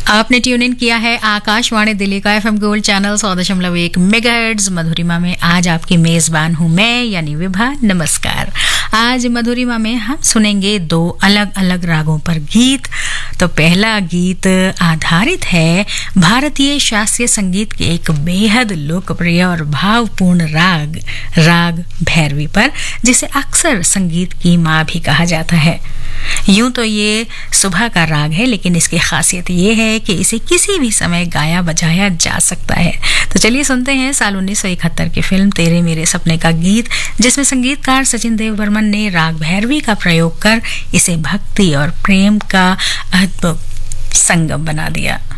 आपने tune in किया है आकाशवाणी दिल्ली का एफएम गोल्ड चैनल 100.1 मेगाहर्ट्ज। मधुरिमा में आज आपकी मेजबान हूं मैं यानी विभा। नमस्कार। आज मधुरिमा में हम सुनेंगे दो अलग अलग रागों पर गीत। तो पहला गीत आधारित है भारतीय शास्त्रीय संगीत के एक बेहद लोकप्रिय और भावपूर्ण राग भैरवी पर, जिसे अक्सर संगीत की माँ भी कहा जाता है। यूं तो ये सुबह का राग है, लेकिन इसकी खासियत ये है कि इसे किसी भी समय गाया बजाया जा सकता है। तो चलिए सुनते हैं साल 1971 की फिल्म तेरे मेरे सपने का गीत, जिसमें संगीतकार सचिन देव बर्मन ने राग भैरवी का प्रयोग कर इसे भक्ति और प्रेम का अद्भुत संगम बना दिया।